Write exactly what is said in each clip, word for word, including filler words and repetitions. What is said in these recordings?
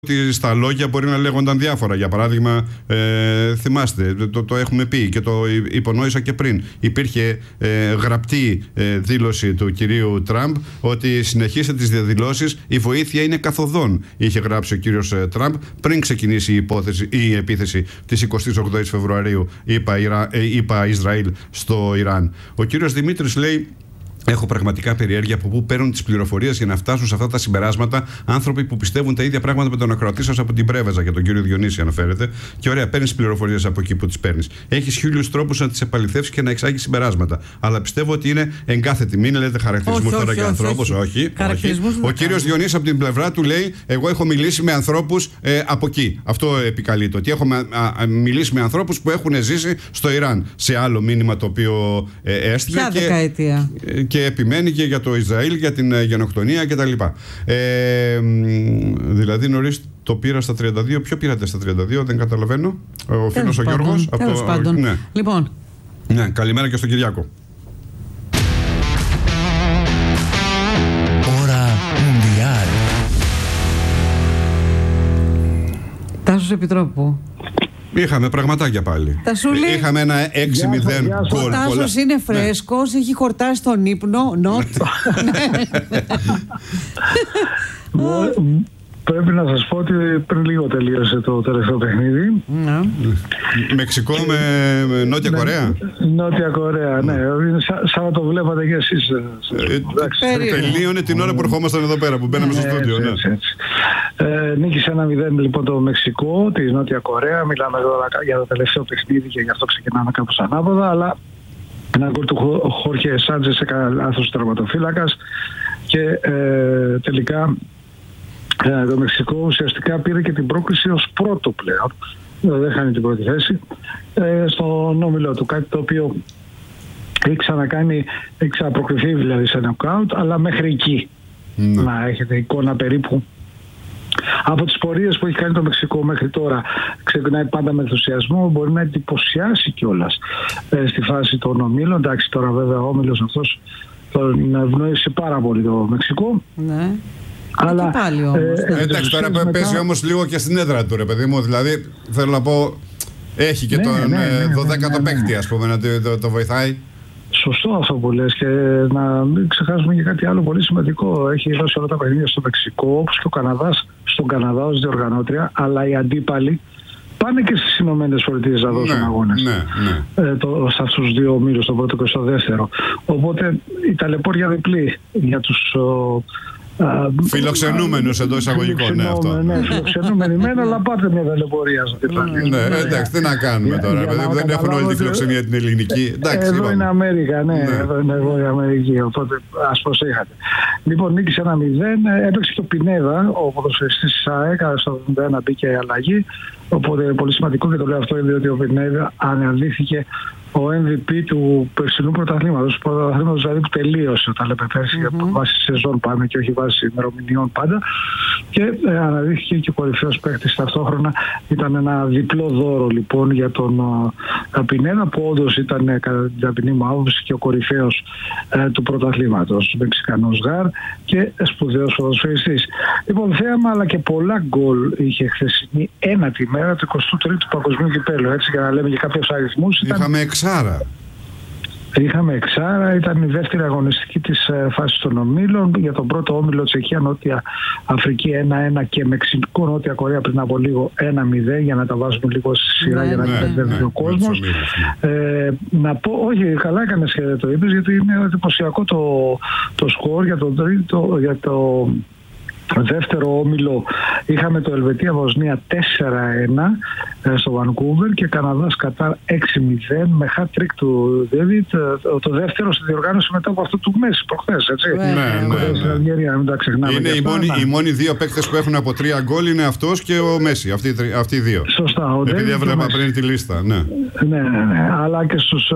ότι στα λόγια μπορεί να λέγονταν διάφορα. Για παράδειγμα, ε, θυμάστε, το, το έχουμε πει και το υπονόησα και πριν. Υπήρχε ε, γραπτή ε, δήλωση του κυρίου Τραμπ ότι συνεχίστε τις διαδηλώσεις, η βοήθεια είναι καθοδόν. Είχε γράψει ο κύριος ε, Τραμπ πριν ξεκινήσει η, υπόθεση, η επίθεση της εικοστής ογδόης Φεβρουαρίου, είπα, Ιρα, ε, είπα Ισραήλ στο Ιράν. Ο κύριος Δημήτρης λέει: έχω πραγματικά περιέργεια από πού παίρνουν τις πληροφορίες για να φτάσουν σε αυτά τα συμπεράσματα άνθρωποι που πιστεύουν τα ίδια πράγματα με τον ακροατή σας από την Πρέβεζα, για τον κύριο Διονύση αναφέρεται. Και ωραία, παίρνεις πληροφορίες από εκεί που τις παίρνεις. Έχεις χίλιους τρόπους να τις επαληθεύσεις και να εξάγεις συμπεράσματα. Αλλά πιστεύω ότι είναι εγκάθετη. Μην λέτε χαρακτηρισμούς τώρα για ανθρώπους. Όχι. όχι. Ο κύριος Διονύσης από την πλευρά του λέει: εγώ έχω μιλήσει με ανθρώπους ε, από εκεί. Αυτό επικαλείται. Ότι έχω α, α, μιλήσει με ανθρώπους που έχουν ζήσει στο Ιράν. Σε άλλο μήνυμα το οποίο ε, έστειλε. Ποια δεκαετία? Και, και επιμένει και για το Ισραήλ, για την γενοκτονία κτλ. Ε, δηλαδή νωρίς το πήρα στα τριάντα δύο. Ποιο πήρατε στα τριάντα δύο, δεν καταλαβαίνω. Ο φίλος ο Γιώργος. Τέλος πάντων. Ναι. Λοιπόν. Ναι, καλημέρα και στον Κυριάκο. Ώρα Μουντιάλ. Τάσος Επιτρόπου. Είχαμε πραγματάκια πάλι. Τασούλη. Είχαμε ένα έξι μηδέν γκολ. Ο Τάσος είναι φρέσκος, ναι. Έχει χορτάσει τον ύπνο. Νοτ. Πρέπει να σας πω ότι πριν λίγο τελείωσε το τελευταίο παιχνίδι. Ναι. Μεξικό με, με Νότια Κορέα. Νότια Κορέα, ναι. Σαν να το βλέπατε και εσείς. Τελείωνε την ώρα που ερχόμασταν εδώ πέρα, που μπαίναμε στο στούντιο. Νίκησε ένα μηδέν λοιπόν το Μεξικό, τη Νότια Κορέα. Μιλάμε τώρα για το τελευταίο παιχνίδι και γι' αυτό ξεκινάμε κάπως ανάποδα. Αλλά ένα γκολ του Χόρχε Σάντζες έκανε λάθος τερματοφύλακας και ε, τελικά ε, το Μεξικό ουσιαστικά πήρε και την πρόκριση ως πρώτο πλέον. Δεν χάνει την πρώτη θέση ε, στον όμιλο του. Κάτι το οποίο έχει ξανακάνει, έχει ξαναπροκριθεί δηλαδή σε νοκάουτ, αλλά μέχρι εκεί mm. να έχετε εικόνα περίπου. Από τις πορείες που έχει κάνει το Μεξικό μέχρι τώρα, ξεκινάει πάντα με ενθουσιασμό, μπορεί να εντυπωσιάσει κιόλας ε, στη φάση των ομίλων. Εντάξει, τώρα βέβαια ο όμιλος αυτός τον ευνοήσει πάρα πολύ το Μεξικό. Ναι. Αλλά, πάλι όμως, ε, εντάξει, τώρα μετά... παίζει όμως λίγο και στην έδρα του, ρε παιδί μου. Δηλαδή, θέλω να πω, έχει και ναι, τον ναι, ναι, δωδέκατο ναι, ναι, παίκτη, ας πούμε, να το, το, το βοηθάει. Σωστό αυτό που λες, και να μην ξεχάσουμε και κάτι άλλο πολύ σημαντικό. Έχει δώσει όλα τα παιχνίδια στο Μεξικό, όπως και ο Καναδάς στον Καναδά ως διοργανώτρια, αλλά οι αντίπαλοι πάνε και στις Ηνωμένες Πολιτείες να δώσουν ναι, αγώνες. Ναι, ναι. Ε, το, σε αυτούς τους δύο ομίλους, τον πρώτο και στο δεύτερο. Οπότε η ταλαιπώρια διπλή για τους ο, φιλοξενούμενους εντός εισαγωγικών, ναι, αυτό. Ναι, φιλοξενούμενοι μένα, αλλά πάτε μια ταλαιπωρία. Ναι, εντάξει, τι να κάνουμε τώρα, δεν έχουν όλη τη φιλοξενία την ελληνική. Εδώ είναι Αμέρικα, ναι, εδώ είναι εγώ η Αμερική, οπότε ας προσέχατε. Λοιπόν, νίκησε ένα μηδέν, έπαιξε και ο Πινέδα, ο ποδοσφαιριστής της ΑΕΚ, στο εβδομήντα ένα μπήκε αλλαγή, οπότε είναι πολύ σημαντικό και το λέω αυτό διότι ο Πινέδα αναδείχθηκε ο εμ βι πι του περσινού πρωταθλήματος, του πρωταθλήματος δηλαδή που τελείωσε, όταν λέμε πέρσι, mm-hmm. από βάση σεζόν πάμε και όχι βάση ημερομηνιών πάντα, και ε, αναδείχθηκε και ο κορυφαίος παίκτης ταυτόχρονα. Ήταν ένα διπλό δώρο λοιπόν για τον uh, Πινέδα, που όντως ήταν ε, κατά την ταπεινή μου άποψη και ο κορυφαίος ε, του πρωταθλήματος, Μεξικανός Γάρ και σπουδαίος ποδοσφαιριστής. Λοιπόν, θέαμα αλλά και πολλά γκολ είχε χθεσινή ένατη μέρα του εικοστού τρίτου Παγκοσμίου Κυπέλλου, έτσι, για να λέμε και κάποιους αριθμούς. Είχαμε εξάρα. Είχαμε εξάρα, ήταν η δεύτερη αγωνιστική της ε, φάσης των ομίλων. Για τον πρώτο όμιλο Τσεχία, Νότια Αφρική ένα ένα και Μεξικό, Νότια Κορέα πριν από λίγο ένα μηδέν, για να τα βάζουμε λίγο στη σειρά, ναι, για να μην μπερδεύει ναι, ναι, ο κόσμος. Ναι. Ε, να πω, όχι, καλά έκανες και το είπες, γιατί είναι εντυπωσιακό το, το σκορ για το τρίτο, για το δεύτερο όμιλο. Είχαμε το Ελβετία Βοσνία τέσσερα ένα ε, στο Βανκούβερ και Καναδάς Κατάρ έξι μηδέν με hat-trick του Ντέβιτ, το, το δεύτερο στη διοργάνωση μετά από αυτό του Μέση προχθές, έτσι. Ναι, ναι, ναι, ναι. Μην τα ξεχνάμε. Είναι οι μόνοι, οι μόνοι δύο παίκτες που έχουν από τρία γκολ, είναι αυτός και ο Μέση, αυτοί, αυτοί οι δύο. Σωστά. Ο επειδή έβλεπα πριν τη λίστα, ναι. Ναι, ναι, ναι. Αλλά και στους,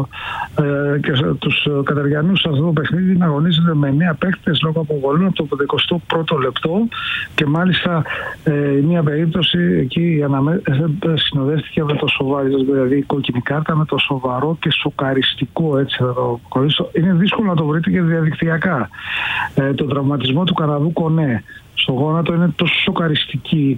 ε, και στους Καταριανούς σε αυτό το παιχνίδι να αγωνίζονται με εννέα παίκτες λόγω αποβολών από το εικοστό πρώτο λεπτό, και μάλιστα ε, μια περίπτωση εκεί αναμε... συνοδεύτηκε με το σοβαρό, δηλαδή η κόκκινη κάρτα με το σοβαρό και σοκαριστικό, έτσι θα το κολλήσω. Είναι δύσκολο να το βρείτε και διαδικτυακά. Ε, το τραυματισμό του Καναδού Κονέ στο γόνατο είναι τόσο σοκαριστική